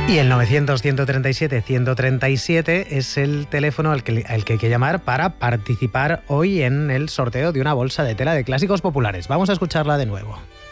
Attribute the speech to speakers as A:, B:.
A: Y el 900-137-137 es el teléfono al que hay que llamar para participar hoy en el sorteo de una bolsa de tela de clásicos populares. Vamos a escucharla de nuevo.